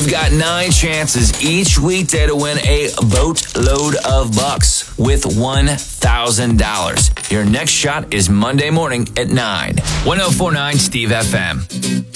You've got 9 chances each weekday to win a boatload of bucks with $1,000. Your next shot is Monday morning at 9. 1049 Steve FM.